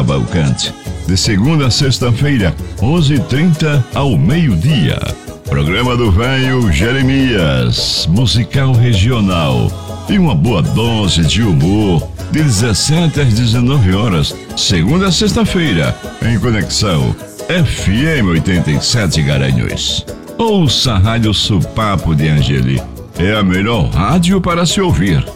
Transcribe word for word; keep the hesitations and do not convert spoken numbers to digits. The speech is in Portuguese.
Cavalcante. De segunda a sexta-feira, onze e trinta ao meio-dia. Programa do Velho Jeremias, musical regional. E uma boa dose de humor, de dezessete às dezenove horas, segunda a sexta-feira, em Conexão F M oitenta e sete Garanhuns. Ouça a Rádio Supapo de Angeli. É a melhor rádio para se ouvir.